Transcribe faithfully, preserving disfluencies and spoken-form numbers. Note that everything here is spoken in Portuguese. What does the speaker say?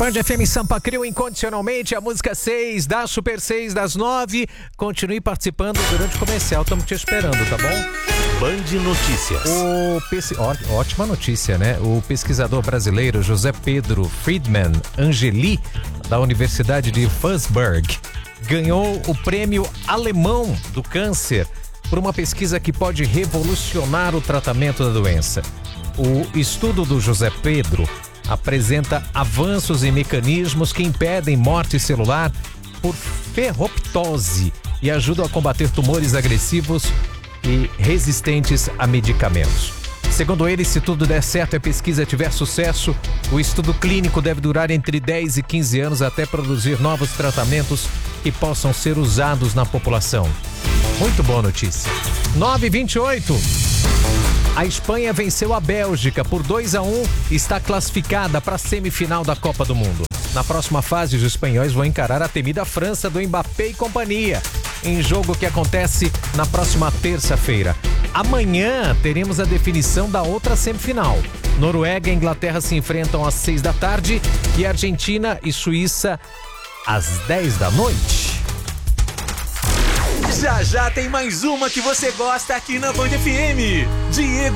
Band F M Sampa Crio incondicionalmente, a música seis da Super seis das nove. Continue participando durante o comercial, estamos te esperando, tá bom? Band Notícias. O pesqui... Ó, ótima notícia, né? O pesquisador brasileiro José Pedro Friedman Angeli, da Universidade de Würzburg, ganhou o prêmio alemão do câncer por uma pesquisa que pode revolucionar o tratamento da doença. O estudo do José Pedro apresenta avanços em mecanismos que impedem morte celular por ferroptose e ajudam a combater tumores agressivos e resistentes a medicamentos. Segundo ele, se tudo der certo e a pesquisa tiver sucesso, o estudo clínico deve durar entre dez e quinze anos até produzir novos tratamentos que possam ser usados na população. Muito boa notícia. nove e vinte e oito. A Espanha venceu a Bélgica por dois a um e está classificada para a semifinal da Copa do Mundo. Na próxima fase, os espanhóis vão encarar a temida França do Mbappé e companhia, em jogo que acontece na próxima terça-feira. Amanhã teremos a definição da outra semifinal. Noruega e Inglaterra se enfrentam às seis da tarde e Argentina e Suíça às dez da noite. Já já tem mais uma que você gosta aqui na Band F M. Diego